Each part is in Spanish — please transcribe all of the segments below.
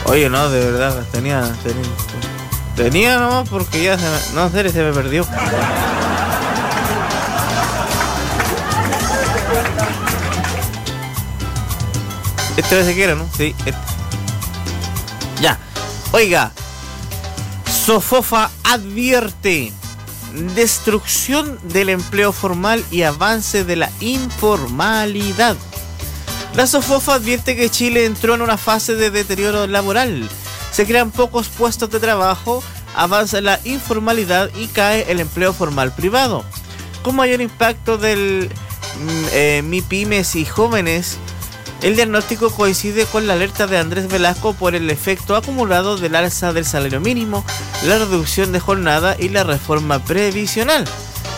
Oye, no, de verdad, tenía nomás porque ya no sé, se me perdió. Este vez se quiere, ¿no? Sí. Ya. Oiga. Sofofa advierte destrucción del empleo formal y avance de la informalidad. La Sofofa advierte que Chile entró en una fase de deterioro laboral. Se crean pocos puestos de trabajo, avanza la informalidad y cae el empleo formal privado. Con mayor impacto del MIPYMES y jóvenes, el diagnóstico coincide con la alerta de Andrés Velasco por el efecto acumulado del alza del salario mínimo, la reducción de jornada y la reforma previsional.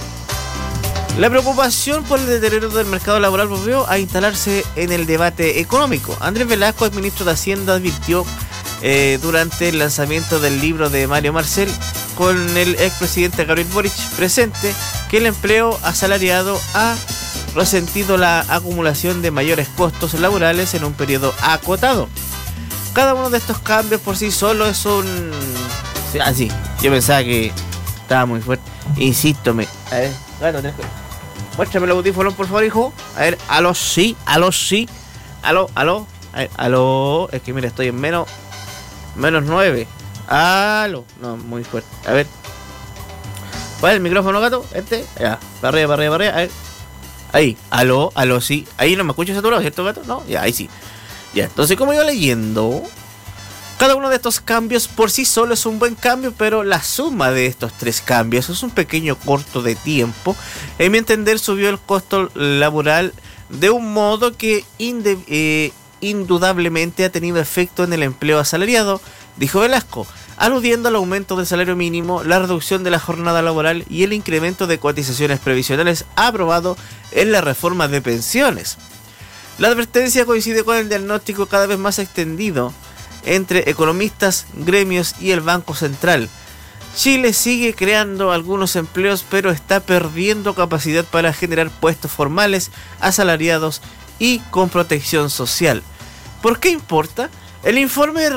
La preocupación por el deterioro del mercado laboral volvió a instalarse en el debate económico. Andrés Velasco, el ministro de Hacienda, advirtió durante el lanzamiento del libro de Mario Marcel, con el expresidente Gabriel Boric presente, que el empleo asalariado ha resentido la acumulación de mayores costos laborales en un periodo acotado. Cada uno de estos cambios por sí solo es un... Así, yo pensaba que estaba muy fuerte. Insisto, a ver, gato, muéstrame los audífonos, por favor, hijo. A ver, aló, sí. Aló. A ver, aló. Es que mira, estoy en menos 9. Aló. No, muy fuerte. A ver. ¿Cuál es el micrófono, gato? Ya. Para arriba. A ver. Ahí. Aló, sí. Ahí no me escucho saturado, ¿cierto, gato? No, ya, ahí sí. Ya, entonces, como iba leyendo, cada uno de estos cambios por sí solo es un buen cambio, pero la suma de estos tres cambios es un pequeño corto de tiempo. En mi entender, subió el costo laboral de un modo que indudablemente ha tenido efecto en el empleo asalariado, dijo Velasco, aludiendo al aumento del salario mínimo, la reducción de la jornada laboral y el incremento de cotizaciones previsionales aprobado en la reforma de pensiones. La advertencia coincide con el diagnóstico cada vez más extendido entre economistas, gremios y el Banco Central. Chile sigue creando algunos empleos, pero está perdiendo capacidad para generar puestos formales, asalariados y con protección social. ¿Por qué importa? El informe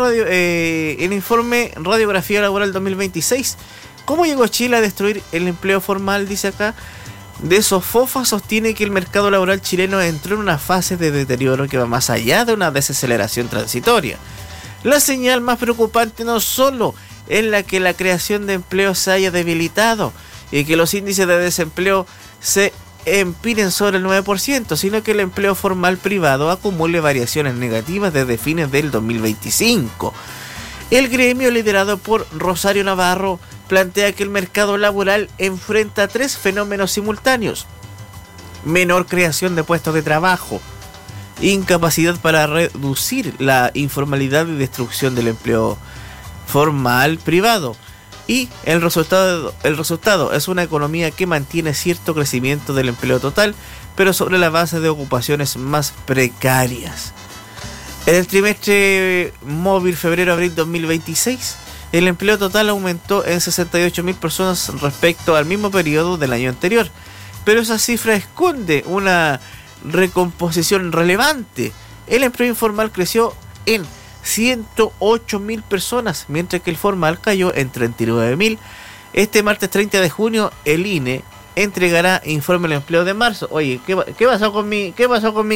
Radiografía Laboral 2026. ¿Cómo llegó Chile a destruir el empleo formal? Dice acá. De Sofofa sostiene que el mercado laboral chileno entró en una fase de deterioro que va más allá de una desaceleración transitoria. La señal más preocupante no solo es la que la creación de empleo se haya debilitado y que los índices de desempleo se empinen sobre el 9%, sino que el empleo formal privado acumule variaciones negativas desde fines del 2025. El gremio, liderado por Rosario Navarro, plantea que el mercado laboral enfrenta tres fenómenos simultáneos: menor creación de puestos de trabajo, incapacidad para reducir la informalidad y destrucción del empleo formal privado. Y el resultado es una economía que mantiene cierto crecimiento del empleo total, pero sobre la base de ocupaciones más precarias. En el trimestre móvil febrero-abril 2026, el empleo total aumentó en 68.000 personas respecto al mismo periodo del año anterior, pero esa cifra esconde una recomposición relevante. El empleo informal creció en 108.000 personas, mientras que el formal cayó en 39.000. Este martes 30 de junio, el INE entregará informe del empleo de marzo. Oye, ¿qué pasó con mi acá?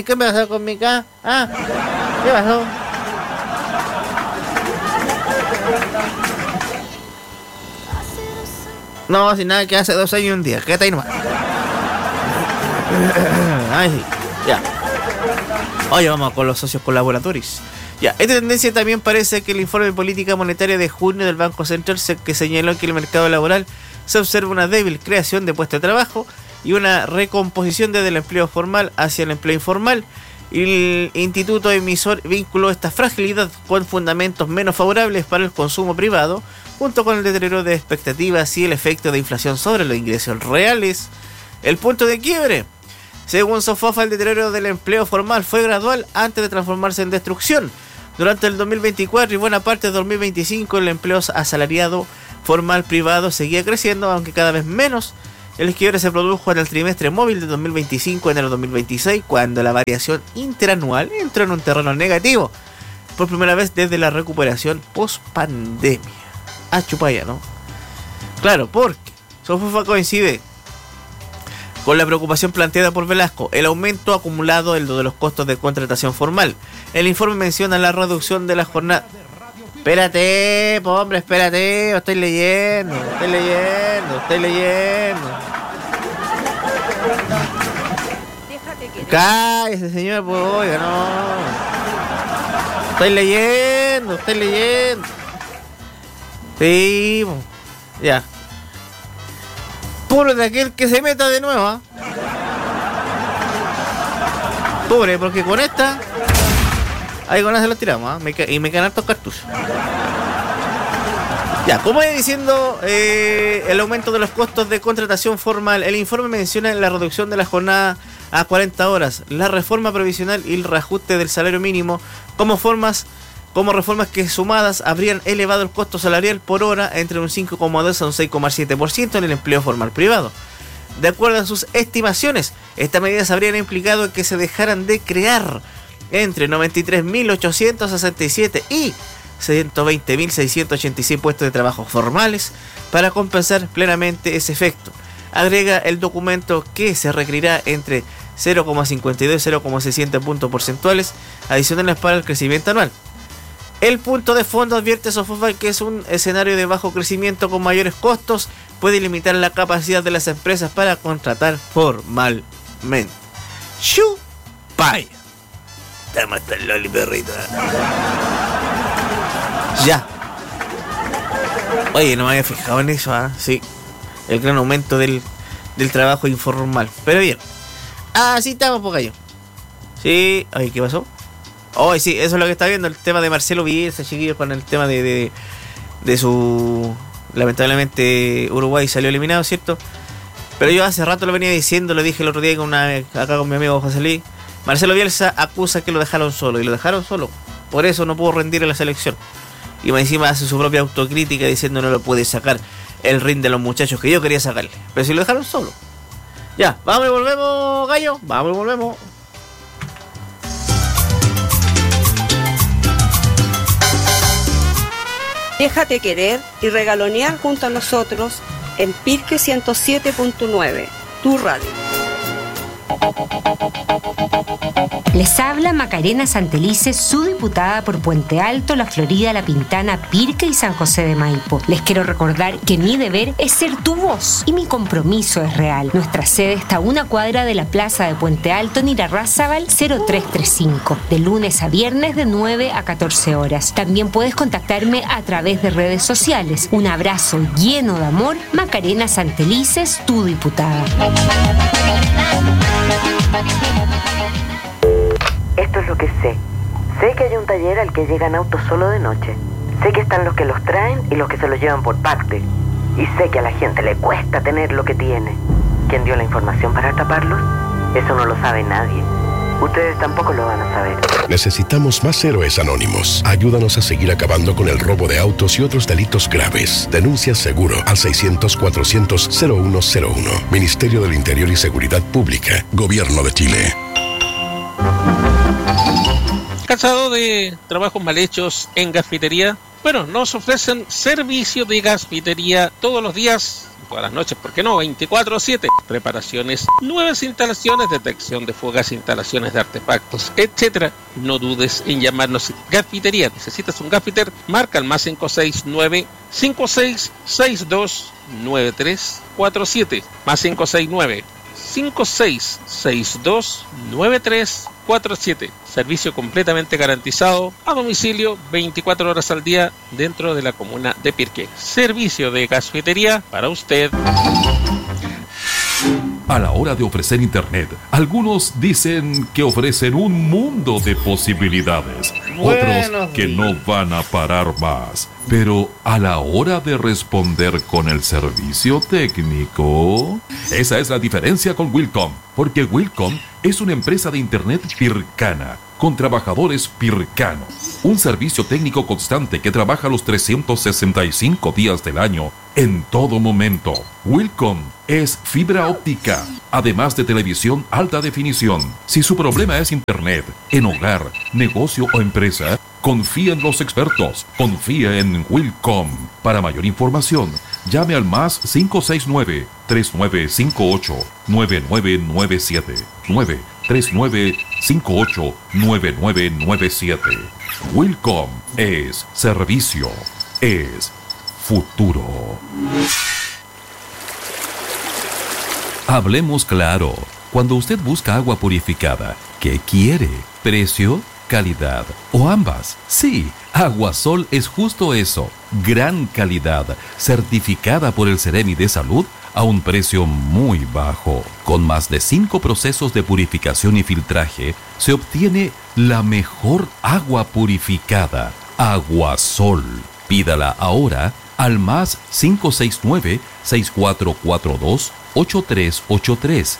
¿Ah? ¿Qué pasó? No, sin nada, que hace 2 años y un día. Quédate ahí nomás. Ay, sí. Ya. Oye, vamos con los socios colaboradores. Ya, esta tendencia también parece que el informe de política monetaria de junio del Banco Central que señaló que el mercado laboral se observa una débil creación de puestos de trabajo y una recomposición desde el empleo formal hacia el empleo informal. El instituto emisor vinculó esta fragilidad con fundamentos menos favorables para el consumo privado, junto con el deterioro de expectativas y el efecto de inflación sobre los ingresos reales. El punto de quiebre. Según Sofofa, el deterioro del empleo formal fue gradual antes de transformarse en destrucción. Durante el 2024 y buena parte del 2025, el empleo asalariado formal privado seguía creciendo, aunque cada vez menos. El quiebre se produjo en el trimestre móvil de 2025 en el 2026, cuando la variación interanual entró en un terreno negativo. por primera vez desde la recuperación post-pandemia. Chupaya, ¿no? Claro, porque Sofofa coincide con la preocupación planteada por Velasco, el aumento acumulado de los costos de contratación formal. El informe menciona la reducción de la jornada. Espérate, hombre, espérate, estoy leyendo. Cállese, señor, pues, oiga, no. Estoy leyendo. Sí, ya. Pobre de aquel que se meta de nuevo, ¿eh? Pobre, porque con esta ahí con esta se la tiramos, ¿eh? Y me quedan hartos cartuchos. Ya, como iba diciendo, el aumento de los costos de contratación formal. El informe menciona la reducción de la jornada a 40 horas, la reforma provisional y el reajuste del salario mínimo como reformas que sumadas habrían elevado el costo salarial por hora entre un 5,2 a un 6,7% en el empleo formal privado. De acuerdo a sus estimaciones, estas medidas habrían implicado que se dejaran de crear entre 93.867 y 120.686 puestos de trabajo formales para compensar plenamente ese efecto. Agrega el documento que se requerirá entre 0,52 y 0,60 puntos porcentuales adicionales para el crecimiento anual. El punto de fondo, advierte Sofofa, que es un escenario de bajo crecimiento con mayores costos, puede limitar la capacidad de las empresas para contratar formalmente. ¡Chupay! Estamos hasta el loli, perrito. Ya. Oye, no me había fijado en eso, ¿eh? Sí. El gran aumento del trabajo informal. Pero bien. Sí estamos, Pocayo. Sí. Ay, ¿qué pasó? Sí, eso es lo que está viendo, el tema de Marcelo Bielsa, chiquillos, con el tema de su... Lamentablemente Uruguay salió eliminado, ¿cierto? Pero yo hace rato lo venía diciendo, lo dije el otro día acá con mi amigo José Luis. Marcelo Bielsa acusa que lo dejaron solo, y lo dejaron solo. Por eso no pudo rendir en la selección. Y más encima hace su propia autocrítica diciendo no lo puede sacar el ring de los muchachos que yo quería sacarle. Pero si lo dejaron solo. Ya, vamos y volvemos, gallo. Vamos y volvemos. Déjate querer y regalonear junto a nosotros en Pirque 107.9, tu radio. Les habla Macarena Santelices, su diputada por Puente Alto, La Florida, La Pintana, Pirque y San José de Maipo. Les quiero recordar que mi deber es ser tu voz y mi compromiso es real. Nuestra sede está a una cuadra de la plaza de Puente Alto en Irarrázaval 0335, de lunes a viernes de 9 a 14 horas. También puedes contactarme a través de redes sociales. Un abrazo lleno de amor, Macarena Santelices, tu diputada. Esto es lo que sé. Sé que hay un taller al que llegan autos solo de noche. Sé que están los que los traen y los que se los llevan por parte. Y sé que a la gente le cuesta tener lo que tiene. ¿Quién dio la información para taparlos? Eso no lo sabe nadie. Ustedes tampoco lo van a saber. Necesitamos más héroes anónimos. Ayúdanos a seguir acabando con el robo de autos y otros delitos graves. Denuncia seguro al 600-400-0101. Ministerio del Interior y Seguridad Pública. Gobierno de Chile. ¿Cansado de trabajos mal hechos en gasfitería? Bueno, nos ofrecen servicio de gasfitería todos los días, todas las noches, ¿por qué no? 24/7. Preparaciones, nuevas instalaciones, detección de fugas, instalaciones de artefactos, etc. No dudes en llamarnos. Gasfitería. ¿Necesitas un gasfiter? Marca el +569 5662 9347. +569 5662 9347. Servicio completamente garantizado, a domicilio, 24 horas al día, dentro de la comuna de Pirque. Servicio de gasfitería para usted. A la hora de ofrecer internet, algunos dicen que ofrecen un mundo de posibilidades, otros que no van a parar más. Pero a la hora de responder con el servicio técnico, esa es la diferencia con Wilcom, porque Wilcom es una empresa de internet pircana, con trabajadores pircanos. Un servicio técnico constante que trabaja los 365 días del año, en todo momento. Wilcom es fibra óptica, además de televisión alta definición. Si su problema es internet, en hogar, negocio o empresa, Confía en los expertos. Confía en Wilcom. Para mayor información, llame al más 569-3958-9997. 93958-9997. Wilcom es servicio. Es futuro. Hablemos claro. Cuando usted busca agua purificada, ¿qué quiere? ¿Precio? ¿Calidad? ¿O ambas? Sí, Aguasol es justo eso. Gran calidad, certificada por el Ceremi de Salud a un precio muy bajo. Con más de 5 procesos de purificación y filtraje, se obtiene la mejor agua purificada. Aguasol. Pídala ahora al más 569-6442-8383.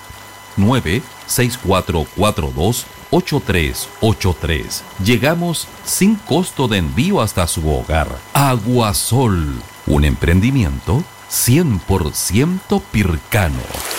96442-8383. Llegamos sin costo de envío hasta su hogar. Aguasol, un emprendimiento 100% pircano.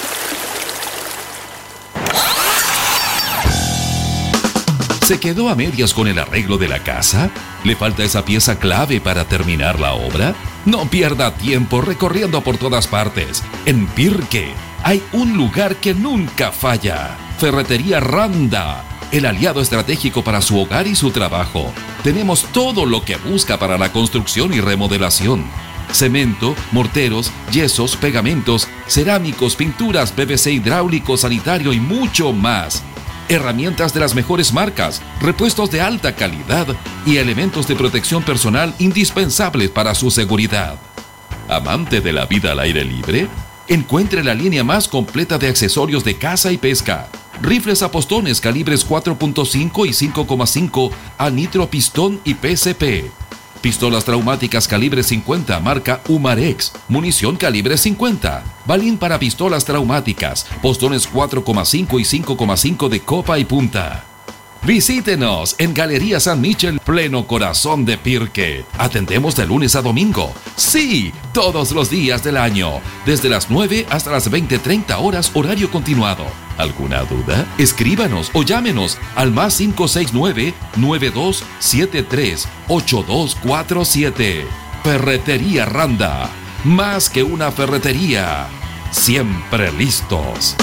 ¿Se quedó a medias con el arreglo de la casa? ¿Le falta esa pieza clave para terminar la obra? No pierda tiempo recorriendo por todas partes. En Pirque hay un lugar que nunca falla. Ferretería Randa, el aliado estratégico para su hogar y su trabajo. Tenemos todo lo que busca para la construcción y remodelación. Cemento, morteros, yesos, pegamentos, cerámicos, pinturas, PVC hidráulico, sanitario y mucho más. Herramientas de las mejores marcas, repuestos de alta calidad y elementos de protección personal indispensables para su seguridad. ¿Amante de la vida al aire libre? Encuentre la línea más completa de accesorios de caza y pesca. Rifles a postones calibres 4.5 y 5.5 a nitro pistón y PCP. Pistolas traumáticas calibre 50 marca Umarex. Munición calibre 50. Balín para pistolas traumáticas. Postones 4.5 y 5.5 de copa y punta. Visítenos en Galería San Michel, pleno corazón de Pirque. Atendemos de lunes a domingo. Sí, todos los días del año. Desde las 9 hasta las 20:30 horas horario continuado. ¿Alguna duda? Escríbanos o llámenos al más 569-9273-8247. Ferretería Randa. Más que una ferretería. Siempre listos.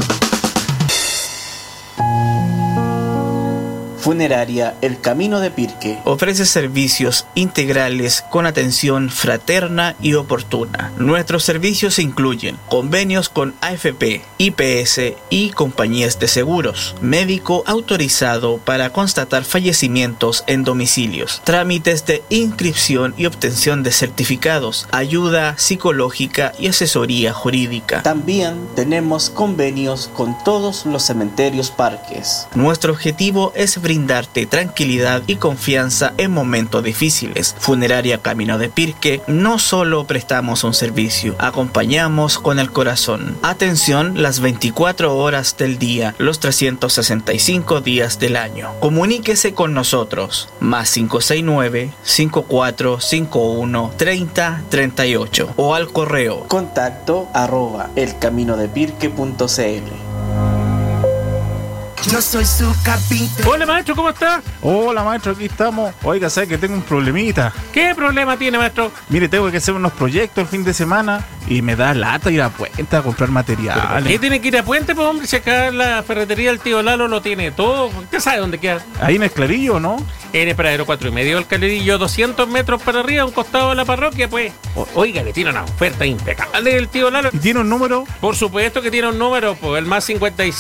Funeraria El Camino de Pirque ofrece servicios integrales con atención fraterna y oportuna. Nuestros servicios incluyen convenios con AFP, IPS y compañías de seguros, médico autorizado para constatar fallecimientos en domicilios, trámites de inscripción y obtención de certificados, ayuda psicológica y asesoría jurídica. También tenemos convenios con todos los cementerios parques. Nuestro objetivo es brindarte tranquilidad y confianza en momentos difíciles. Funeraria Camino de Pirque, no solo prestamos un servicio, acompañamos con el corazón. Atención las 24 horas del día, los 365 días del año. Comuníquese con nosotros, más 569-5451-3038 o al correo contacto@elcaminodepirque.cl. Yo soy su capitán. Hola maestro, ¿cómo está? Hola maestro, aquí estamos. Oiga, ¿sabe que tengo un problemita? ¿Qué problema tiene, maestro? Mire, tengo que hacer unos proyectos el fin de semana y me da lata ir a Puente a comprar material. ¿Qué tiene que ir a Puente, pues hombre? Si acá la ferretería del tío Lalo lo tiene todo. ¿Usted sabe dónde queda? Ahí en el Clarillo, ¿no? En el paradero 4,5 del Clarillo, 200 metros para arriba, a un costado de la parroquia, pues. Oiga, le tiene una oferta impecable el tío Lalo. ¿Y tiene un número? Por supuesto que tiene un número, pues el más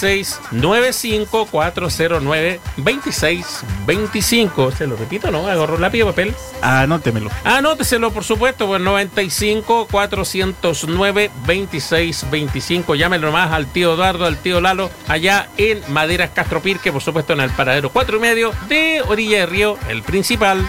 56-95-409-2625. Se lo repito, ¿no? Agarro lápiz y papel. Anótemelo. Anóteselo, por supuesto, pues 95-409-2625. Llámelo nomás al tío Eduardo, al tío Lalo, allá en Maderas Castro Pirque, por supuesto en el paradero 4,5 de Orilla de Río, el principal.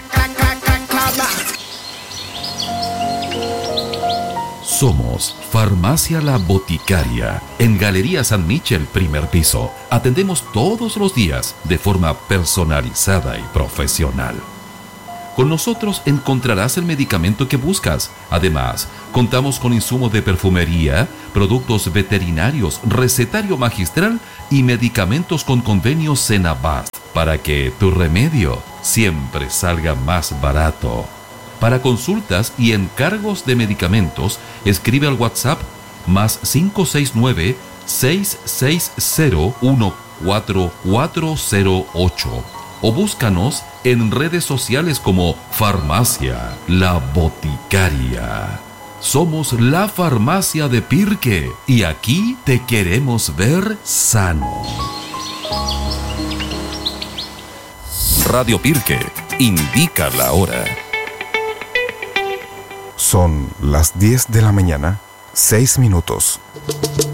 Somos Farmacia La Boticaria, en Galería San Michel, primer piso. Atendemos todos los días de forma personalizada y profesional. Con nosotros encontrarás el medicamento que buscas. Además, contamos con insumos de perfumería, productos veterinarios, recetario magistral y medicamentos con convenio Senabast para que tu remedio siempre salga más barato. Para consultas y encargos de medicamentos, escribe al WhatsApp más 569-660-14408 o búscanos en redes sociales como Farmacia La Boticaria. Somos la farmacia de Pirque y aquí te queremos ver sano. Radio Pirque indica la hora. Son las 10 de la mañana, 6 minutos.